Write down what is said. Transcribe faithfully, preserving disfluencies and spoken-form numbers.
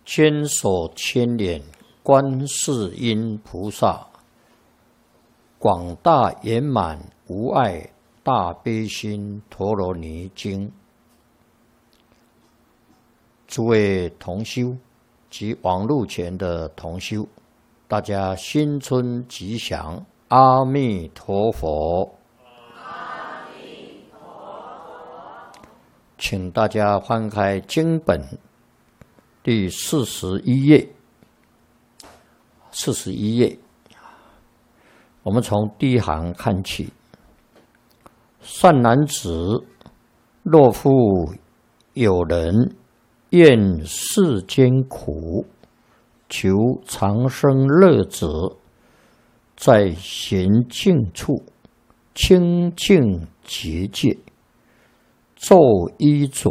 坚守千年观世音菩萨，广大圆满无碍大悲心陀罗尼经。诸位同修及网络前的同修，大家新春吉祥，阿弥陀佛！阿弥陀佛！请大家翻开经本第四十一页。四十一页，我们从第一行看起。善男子，若复有人厌世间苦，求长生乐者，在闲静处清净结界，昼衣着，